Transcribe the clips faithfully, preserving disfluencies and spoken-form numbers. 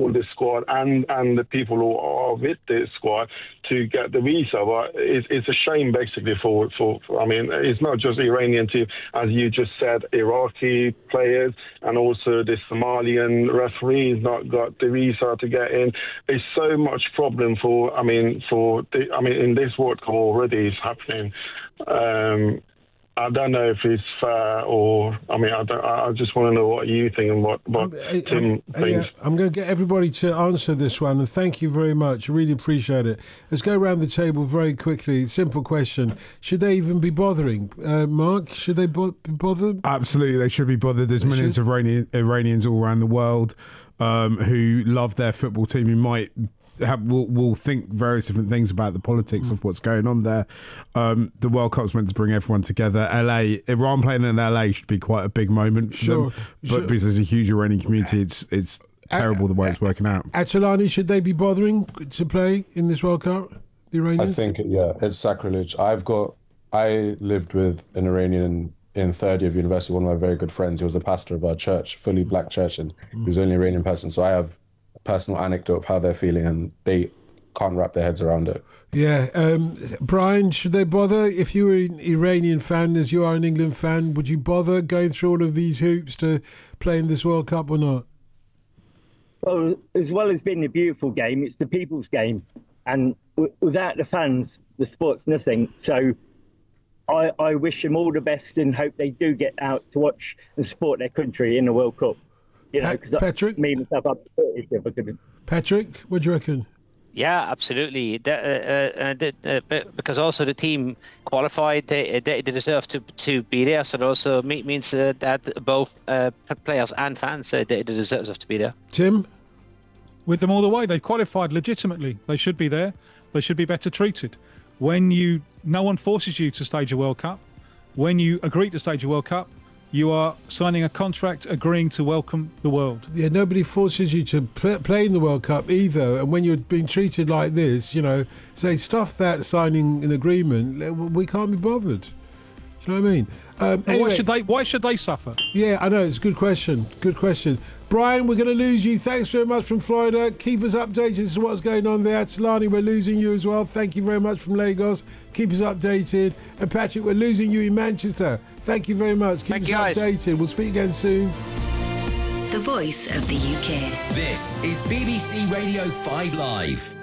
all the squad and, and the people who are with the squad to get the visa. But it's, it's a shame, basically, for, for, for, I mean, it's not just Iranian team, as you just said, Iraqi players, and also the Somalian referees not got the visa to get in. It's so much problem for, I mean, for, the, I mean, in this World Cup already is happening. Um, I don't know if it's fair or, I mean, I, don't, I just want to know what you think and what, what I'm, Tim I'm, thinks. Yeah, I'm going to get everybody to answer this one, and thank you very much. I really appreciate it. Let's go around the table very quickly. Simple question. Should they even be bothering? Uh, Mark, should they bo- be bothered? Absolutely, they should be bothered. There's They millions should. of Iranian, Iranians all around the world um, who love their football team, who might... Have, will, will think various different things about the politics mm. of what's going on there. Um, the World Cup's meant to bring everyone together. L A, Iran playing in L A should be quite a big moment for sure, them, but sure. because there's a huge Iranian community, it's it's terrible the way it's working out. Atalani, should they be bothering to play in this World Cup? The Iranians? I think, yeah, it's sacrilege. I've got, I lived with an Iranian in third year of university, one of my very good friends. He was a pastor of our church, fully black church, and mm. he was the only Iranian person. So I have personal anecdote of how they're feeling, and they can't wrap their heads around it. Yeah. Um, Brian, should they bother? If you were an Iranian fan, as you are an England fan, would you bother going through all of these hoops to play in this World Cup or not? Well, as well as being a beautiful game, it's the people's game. And w- without the fans, the sport's nothing. So I, I wish them all the best and hope they do get out to watch and support their country in the World Cup. You know, because Patrick, me myself, I'm if I could. Patrick, what do you reckon? Yeah, absolutely. The, uh, uh, the, uh, because also the team qualified, they they, they deserve to to be there. So it also means uh, that both uh, players and fans uh, they, they deserve to be there. Tim, with them all the way, they qualified legitimately. They should be there. They should be better treated. When you, no one forces you to stage a World Cup. When you agree to stage a World Cup, you are signing a contract agreeing to welcome the world. Yeah, nobody forces you to pl- play in the World Cup either. And when you're being treated like this, you know, say, stuff that signing an agreement, we can't be bothered. Do you know what I mean? Um, anyway, why should they? Why should they suffer? Yeah, I know. It's a good question. Good question. Brian, we're going to lose you. Thanks very much from Florida. Keep us updated as to what's going on there. Atalani, we're losing you as well. Thank you very much from Lagos. Keep us updated. And Patrick, we're losing you in Manchester. Thank you very much. Keep Thank us you, guys. updated. We'll speak again soon. The voice of the U K. This is B B C Radio five Live.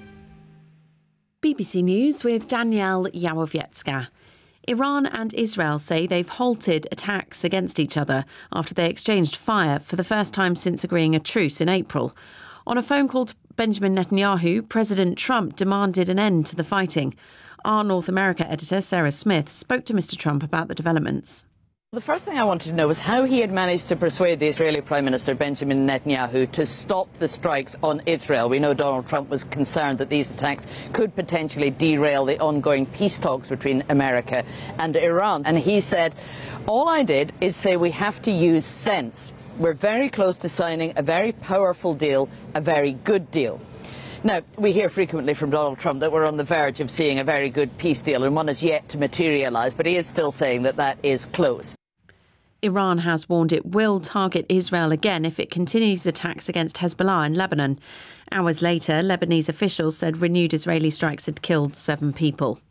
B B C News with Danielle Yawowiecka. Iran and Israel say they've halted attacks against each other after they exchanged fire for the first time since agreeing a truce in April. On a phone call to Benjamin Netanyahu, President Trump demanded an end to the fighting. Our North America editor, Sarah Smith, spoke to Mister Trump about the developments. The first thing I wanted to know was how he had managed to persuade the Israeli Prime Minister Benjamin Netanyahu to stop the strikes on Israel. We know Donald Trump was concerned that these attacks could potentially derail the ongoing peace talks between America and Iran. And he said, all I did is say we have to use sense. We're very close to signing a very powerful deal, a very good deal. Now, we hear frequently from Donald Trump that we're on the verge of seeing a very good peace deal, and one is yet to materialise, but he is still saying that that is close. Iran has warned it will target Israel again if it continues attacks against Hezbollah in Lebanon. Hours later, Lebanese officials said renewed Israeli strikes had killed seven people.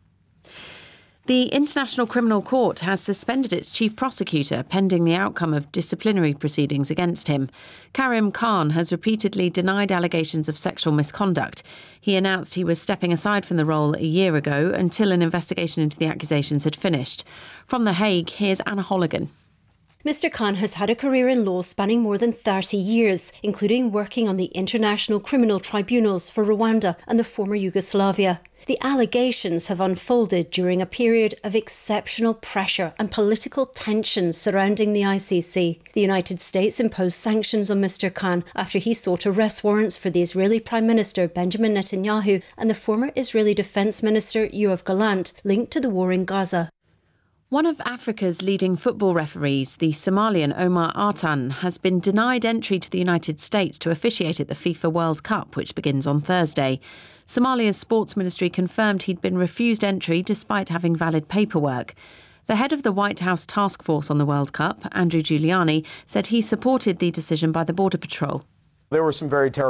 The International Criminal Court has suspended its chief prosecutor pending the outcome of disciplinary proceedings against him. Karim Khan has repeatedly denied allegations of sexual misconduct. He announced he was stepping aside from the role a year ago until an investigation into the accusations had finished. From The Hague, here's Anna Holligan. Mister Khan has had a career in law spanning more than thirty years, including working on the International Criminal Tribunals for Rwanda and the former Yugoslavia. The allegations have unfolded during a period of exceptional pressure and political tensions surrounding the I C C. The United States imposed sanctions on Mister Khan after he sought arrest warrants for the Israeli Prime Minister Benjamin Netanyahu and the former Israeli Defence Minister Yoav Gallant, linked to the war in Gaza. One of Africa's leading football referees, the Somalian Omar Artan, has been denied entry to the United States to officiate at the FIFA World Cup, which begins on Thursday. Somalia's sports ministry confirmed he'd been refused entry despite having valid paperwork. The head of the White House task force on the World Cup, Andrew Giuliani, said he supported the decision by the Border Patrol. There were some very terrible